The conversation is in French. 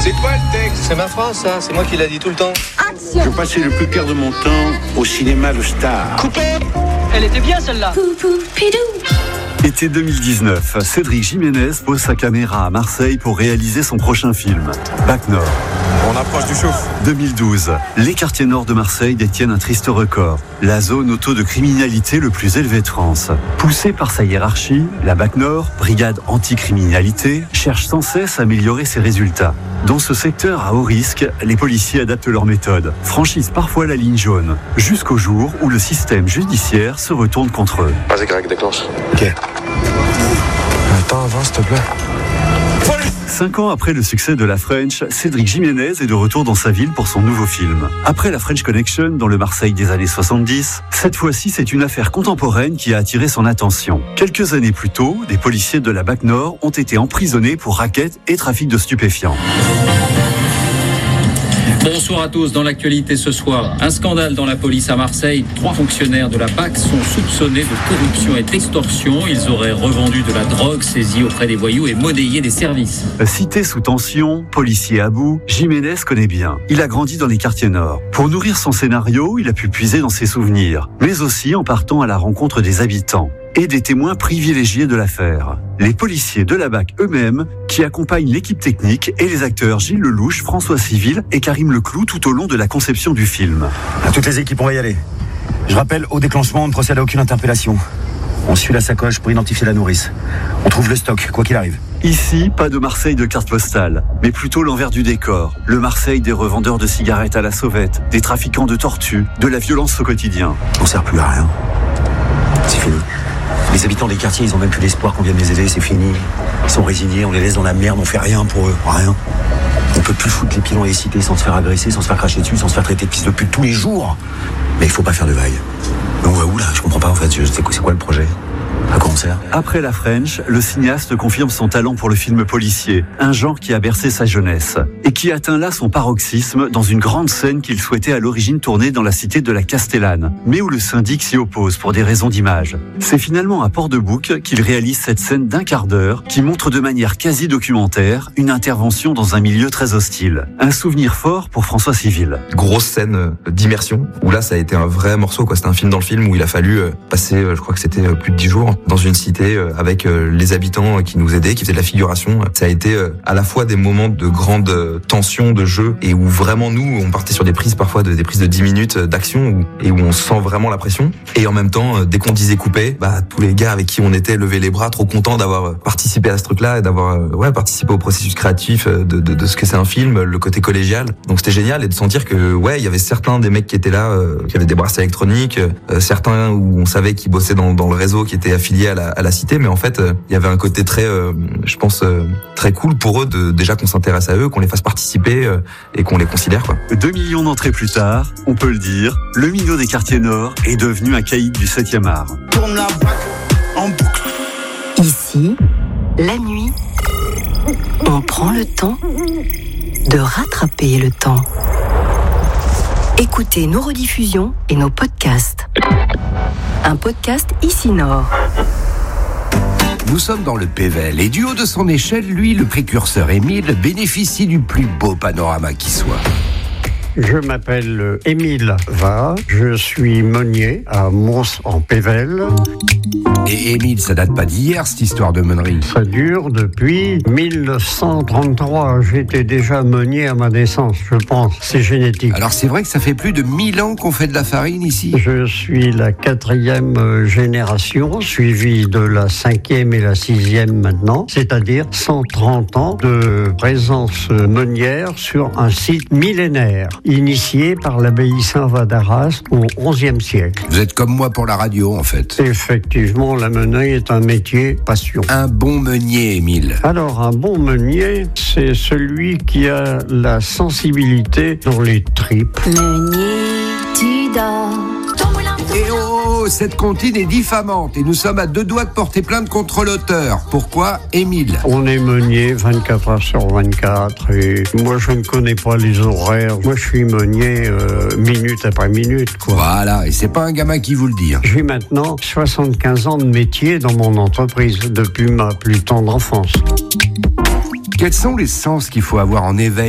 C'est toi le texte? C'est ma phrase, ça. C'est moi qui l'a dit tout le temps. Action. Je passais le plus clair de mon temps au cinéma Le Star. Coupé. Elle était bien celle-là. Été 2019, Cédric Jiménez pose sa caméra à Marseille pour réaliser son prochain film, Bac Nord. On approche du chauffe. 2012, les quartiers nord de Marseille détiennent un triste record, la zone au taux de criminalité le plus élevé de France. Poussée par sa hiérarchie, la Bac Nord, brigade anti-criminalité, cherche sans cesse à améliorer ses résultats. Dans ce secteur à haut risque, les policiers adaptent leurs méthodes, franchissent parfois la ligne jaune, jusqu'au jour où le système judiciaire se retourne contre eux. Vas-y Greg, déclenche. Ok. Attends, avance s'il te plaît. 5 ans après le succès de La French, Cédric Jiménez est de retour dans sa ville pour son nouveau film. Après la French Connection dans le Marseille des années 70, cette fois-ci c'est une affaire contemporaine qui a attiré son attention. Quelques années plus tôt, des policiers de la Bac Nord ont été emprisonnés pour racket et trafic de stupéfiants. Bonsoir à tous. Dans l'actualité ce soir, un scandale dans la police à Marseille. 3 fonctionnaires de la BAC sont soupçonnés de corruption et d'extorsion. Ils auraient revendu de la drogue saisie auprès des voyous et monnayé des services. Cité sous tension, policier à bout, Jiménez connaît bien. Il a grandi dans les quartiers nord. Pour nourrir son scénario, il a pu puiser dans ses souvenirs, mais aussi en partant à la rencontre des habitants et des témoins privilégiés de l'affaire. Les policiers de la BAC eux-mêmes qui accompagnent l'équipe technique et les acteurs Gilles Lelouch, François Civil et Karim Leclou tout au long de la conception du film. Toutes les équipes, on va y aller. Je rappelle, au déclenchement, on ne procède à aucune interpellation. On suit la sacoche pour identifier la nourrice. On trouve le stock, quoi qu'il arrive. Ici, pas de Marseille de carte postale, mais plutôt l'envers du décor. Le Marseille des revendeurs de cigarettes à la sauvette, des trafiquants de tortues, de la violence au quotidien. On sert plus à rien. C'est fini. Les habitants des quartiers, ils ont même plus l'espoir qu'on vienne les aider, c'est fini. Ils sont résignés, on les laisse dans la merde, on fait rien pour eux, rien. On peut plus foutre les pieds dans les cités sans se faire agresser, sans se faire cracher dessus, sans se faire traiter de fils de pute tous les jours. Mais il faut pas faire de vagues. Mais on va où là? Je comprends pas en fait, c'est quoi le projet? À quoi on sert? Après La French, le cinéaste confirme son talent pour le film policier, un genre qui a bercé sa jeunesse, et qui atteint là son paroxysme dans une grande scène qu'il souhaitait à l'origine tourner dans la cité de la Castellane, mais où le syndic s'y oppose pour des raisons d'image. C'est finalement à Port-de-Bouc qu'il réalise cette scène d'1 quart d'heure qui montre de manière quasi documentaire une intervention dans un milieu très hostile. Un souvenir fort pour François Civil. Grosse scène d'immersion, où là ça a été un vrai morceau, quoi. C'était un film dans le film où il a fallu passer, je crois que c'était plus de 10 jours, dans une cité avec les habitants qui nous aidaient, qui faisaient de la figuration. Ça a été à la fois des moments de grande tension de jeu et où vraiment nous, on partait sur des prises parfois des prises de 10 minutes d'action et où on sent vraiment la pression. Et en même temps, dès qu'on disait couper, tous les gars avec qui on était levaient les bras, trop contents d'avoir participé à ce truc-là et d'avoir participé au processus créatif de ce que c'est un film, le côté collégial. Donc c'était génial et de sentir que il y avait certains des mecs qui étaient là, qui avaient des bracelets électroniques, certains où on savait qu'ils bossaient dans le réseau, qui étaient affiliés à la cité, mais en fait il y avait un côté très je pense très cool pour eux de déjà qu'on s'intéresse à eux, qu'on les fasse participer et qu'on les considère, quoi. 2 millions d'entrées plus tard, on peut le dire, le minot des quartiers nord est devenu un caïd du 7e art. Tourne la BAC en boucle. Ici, la nuit, on prend le temps de rattraper le temps. Écoutez nos rediffusions et nos podcasts. Un podcast Ici Nord. Nous sommes dans le Pével et du haut de son échelle, lui, le précurseur Émile, bénéficie du plus beau panorama qui soit. Je m'appelle Émile Va, je suis meunier à Mons en Pével. Et Émile, ça date pas d'hier, cette histoire de meunerie. Ça dure depuis 1933. J'étais déjà meunier à ma naissance, je pense. C'est génétique. Alors c'est vrai que ça fait plus de 1000 ans qu'on fait de la farine ici. Je suis la 4e génération, suivie de la 5e et la 6e maintenant, c'est-à-dire 130 ans de présence meunière sur un site millénaire, initié par l'abbaye Saint-Va d'Arras au XIe siècle. Vous êtes comme moi pour la radio, en fait. Effectivement, la meunerie est un métier passion. Un bon meunier, Émile. Alors, un bon meunier, c'est celui qui a la sensibilité dans les tripes. Meunier, tu dors. Et oh, cette comptine est diffamante et nous sommes à 2 doigts de porter plainte contre l'auteur. Pourquoi, Émile? On est meunier 24 heures sur 24 et moi je ne connais pas les horaires. Moi je suis meunier minute après minute, quoi. Voilà, et c'est pas un gamin qui vous le dit. J'ai maintenant 75 ans de métier dans mon entreprise depuis ma plus tendre enfance. Quels sont les sens qu'il faut avoir en éveil